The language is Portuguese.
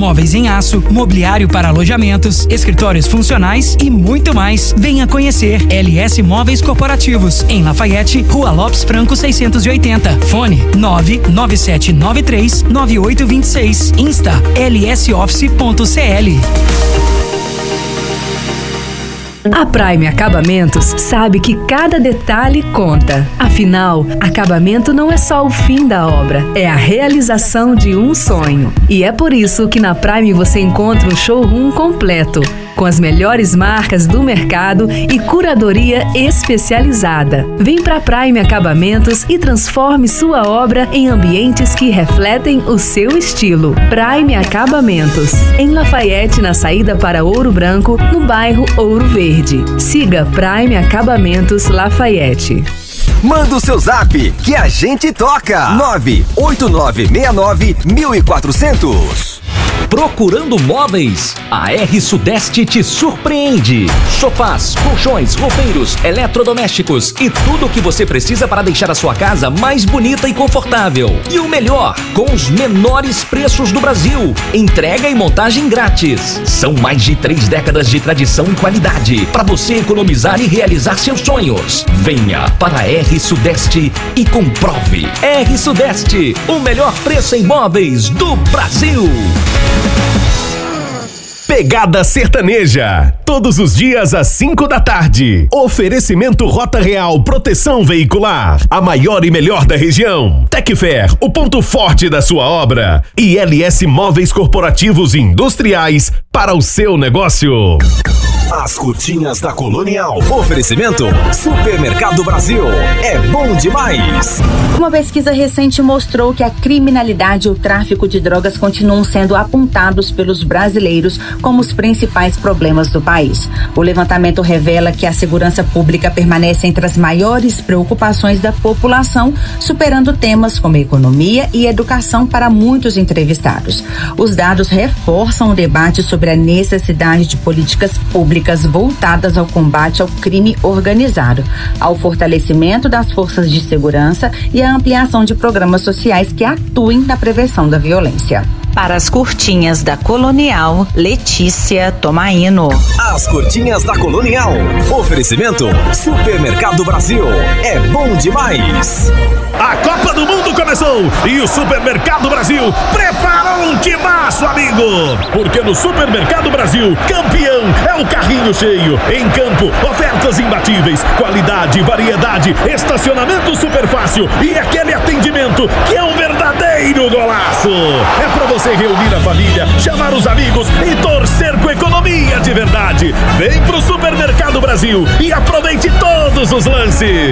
móveis em aço, mobiliário para alojamentos, escritórios funcionais e muito mais. Venha conhecer LS Móveis Corporativos, em Lafayette, Rua Lopes Franco 680. Fone 997939826. Insta lsoffice.cl. A Prime Acabamentos sabe que cada detalhe conta. Afinal, acabamento não é só o fim da obra, é a realização de um sonho. E é por isso que na Prime você encontra um showroom completo, com as melhores marcas do mercado e curadoria especializada. Vem pra Prime Acabamentos e transforme sua obra em ambientes que refletem o seu estilo. Prime Acabamentos, em Lafayette, na saída para Ouro Branco, no bairro Ouro Verde. Siga Prime Acabamentos Lafayette. Manda o seu zap que a gente toca. 98969-1400. Procurando móveis? A R Sudeste te surpreende. Sofás, colchões, roupeiros, eletrodomésticos e tudo o que você precisa para deixar a sua casa mais bonita e confortável. E o melhor, com os menores preços do Brasil. Entrega e montagem grátis. São mais de 3 décadas de tradição e qualidade para você economizar e realizar seus sonhos. Venha para a R Sudeste e comprove. R Sudeste, o melhor preço em móveis do Brasil. Pegada Sertaneja, todos os dias às 5 da tarde. Oferecimento Rota Real Proteção Veicular, a maior e melhor da região. Tecfer, o ponto forte da sua obra. E LS Móveis Corporativos e Industriais para o seu negócio. As curtinhas da Colonial. Oferecimento Supermercado Brasil. É bom demais. Uma pesquisa recente mostrou que a criminalidade e o tráfico de drogas continuam sendo apontados pelos brasileiros como os principais problemas do país. O levantamento revela que a segurança pública permanece entre as maiores preocupações da população, superando temas como economia e educação para muitos entrevistados. Os dados reforçam o debate sobre a necessidade de políticas públicas voltadas ao combate ao crime organizado, ao fortalecimento das forças de segurança e à ampliação de programas sociais que atuem na prevenção da violência. Para as curtinhas da Colonial, Letícia Tomaino. As curtinhas da Colonial. Oferecimento Supermercado Brasil. É bom demais. A Copa do Mundo começou e o Supermercado Brasil preparou um timaço, amigo. Porque no Supermercado Brasil, campeão é o carrinho cheio. Em campo, ofertas imbatíveis, qualidade, variedade, estacionamento super fácil e aquele atendimento que é um verdadeiro golaço. É pra você reunir a família, chamar os amigos e torcer com economia de verdade. Vem pro Supermercado Brasil e aproveite todos os lances.